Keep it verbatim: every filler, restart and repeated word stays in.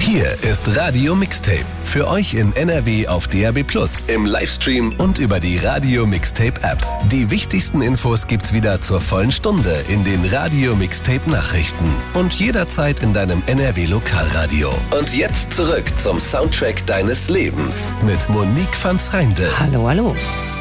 Hier ist Radio Mixtape. Für euch in N R W auf D A B plus, im Livestream und über die Radio Mixtape App. Die wichtigsten Infos gibt's wieder zur vollen Stunde in den Radio Mixtape Nachrichten und jederzeit in deinem N R W Lokalradio. Und jetzt zurück zum Soundtrack deines Lebens mit Monique van 's Reinde. Hallo, hallo.